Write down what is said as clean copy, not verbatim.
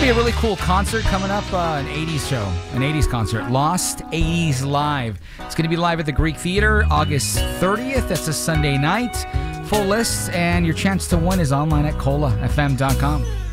be a really cool concert coming up, an 80s show, an 80s concert, Lost 80s Live. It's going to be live at the Greek Theater August 30th. That's a Sunday night. Full list and your chance to win is online at colafm.com.